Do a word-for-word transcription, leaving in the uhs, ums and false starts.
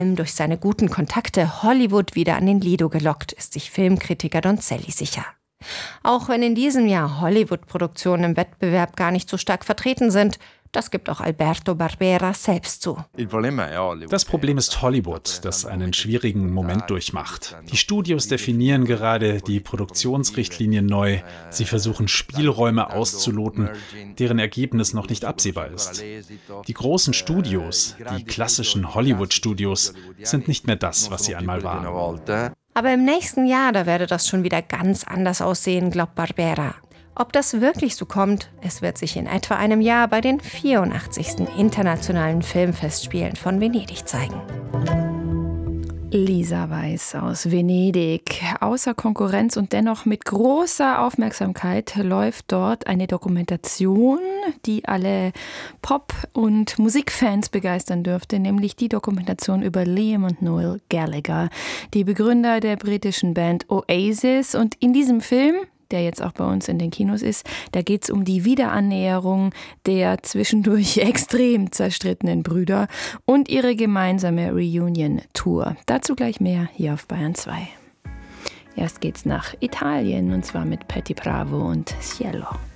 Durch seine guten Kontakte Hollywood wieder an den Lido gelockt, ist sich Filmkritiker Donzelli sicher. Auch wenn in diesem Jahr Hollywood-Produktionen im Wettbewerb gar nicht so stark vertreten sind, das gibt auch Alberto Barbera selbst zu. Das Problem ist Hollywood, das einen schwierigen Moment durchmacht. Die Studios definieren gerade die Produktionsrichtlinien neu. Sie versuchen Spielräume auszuloten, deren Ergebnis noch nicht absehbar ist. Die großen Studios, die klassischen Hollywood-Studios, sind nicht mehr das, was sie einmal waren. Aber im nächsten Jahr, da werde das schon wieder ganz anders aussehen, glaubt Barbera. Ob das wirklich so kommt, es wird sich in etwa einem Jahr bei den vierundachtzigsten Internationalen Filmfestspielen von Venedig zeigen. Lisa Weiß aus Venedig. Außer Konkurrenz und dennoch mit großer Aufmerksamkeit läuft dort eine Dokumentation, die alle Pop- und Musikfans begeistern dürfte, nämlich die Dokumentation über Liam und Noel Gallagher, die Begründer der britischen Band Oasis. Und in diesem Film, der jetzt auch bei uns in den Kinos ist, da geht es um die Wiederannäherung der zwischendurch extrem zerstrittenen Brüder und ihre gemeinsame Reunion-Tour. Dazu gleich mehr hier auf Bayern zwei. Erst geht's nach Italien und zwar mit Patti Bravo und Cielo.